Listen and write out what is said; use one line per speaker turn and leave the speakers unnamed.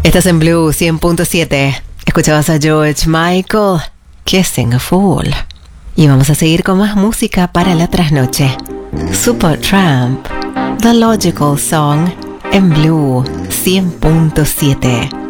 Estás en Blue 100.7. Escuchabas a George Michael, Kissing a Fool. Y vamos a seguir con más música para la trasnoche. Supertramp, The Logical Song, en Blue 100.7.